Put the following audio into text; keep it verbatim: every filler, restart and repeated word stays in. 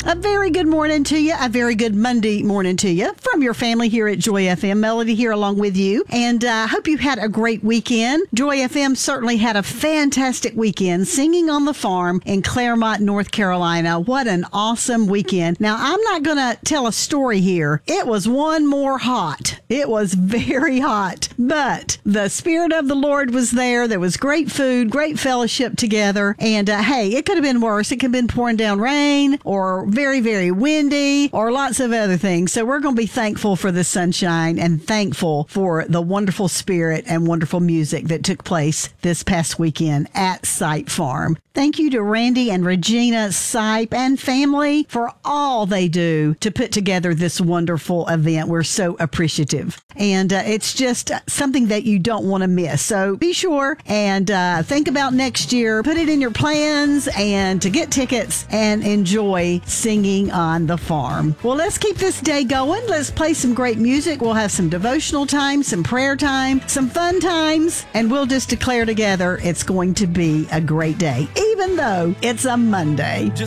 A very good morning to you. A very good Monday morning to you from your family here at Joy F M. Melody here along with you. And I uh, hope you had a great weekend. Joy F M certainly had a fantastic weekend singing on the farm in Claremont, North Carolina. What an awesome weekend. Now, I'm not going to tell a story here. It was one more hot. It was very hot. But the Spirit of the Lord was there. There was great food, great fellowship together. And uh, hey, it could have been worse. It could have been pouring down rain or very, very windy or lots of other things. So we're going to be thankful for the sunshine and thankful for the wonderful spirit and wonderful music that took place this past weekend at Sipe Farm. Thank you to Randy and Regina Sipe and family for all they do to put together this wonderful event. We're so appreciative. And uh, it's just something that you don't want to miss. So be sure and uh, think about next year. Put it in your plans and to get tickets and enjoy singing on the farm. Well, let's keep this day going. Let's play some great music. We'll have some devotional time, some prayer time, some fun times, and we'll just declare together it's going to be a great day, even though it's a Monday.